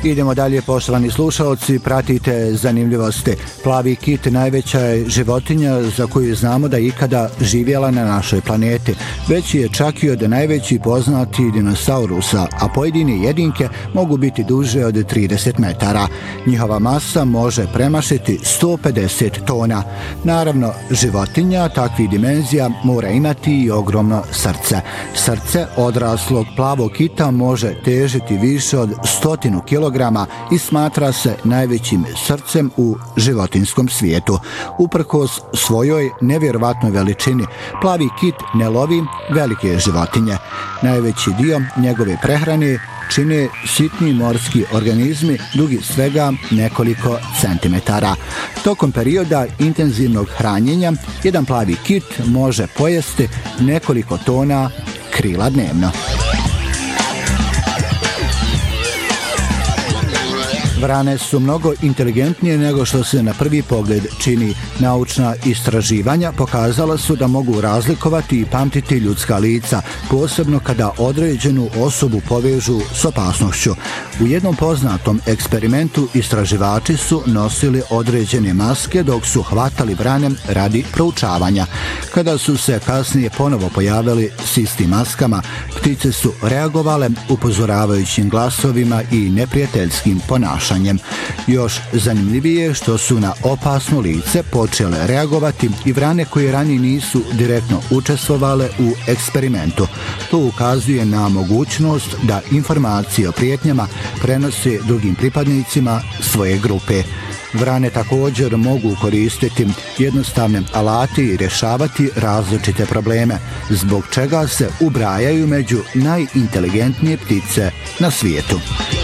Idemo dalje, poštovani slušalci, pratite zanimljivosti. Plavi kit najveća je životinja za koju znamo da je ikada živjela na našoj planeti. Veći je čak i od najvećih poznatih dinosaurusa, a pojedine jedinke mogu biti duže od 30 metara. Njihova masa može premašiti 150 tona. Naravno, životinja takvih dimenzija mora imati i ogromno srce. Srce odraslog plavog kita može težiti više od 100 kg i smatra se najvećim srcem u životinjskom svijetu. Uprkos svojoj nevjerovatnoj veličini, plavi kit ne lovi velike životinje. Najveći dio njegove prehrane čine sitni morski organizmi dugi svega nekoliko centimetara. Tokom perioda intenzivnog hranjenja jedan plavi kit može pojesti nekoliko tona krila dnevno. Vrane su mnogo inteligentnije nego što se na prvi pogled čini. Naučna istraživanja pokazala su da mogu razlikovati i pamtiti ljudska lica, posebno kada određenu osobu povežu s opasnošću. U jednom poznatom eksperimentu istraživači su nosili određene maske dok su hvatali vrane radi proučavanja. Kada su se kasnije ponovo pojavili s istim maskama, ptice su reagovale upozoravajućim glasovima i neprijateljskim ponašanjem. Još zanimljivije što su na opasno lice počele reagovati i vrane koje ranije nisu direktno učestvovale u eksperimentu. To ukazuje na mogućnost da informacije o prijetnjama prenose drugim pripadnicima svoje grupe. Vrane također mogu koristiti jednostavne alate i rješavati različite probleme, zbog čega se ubrajaju među najinteligentnije ptice na svijetu.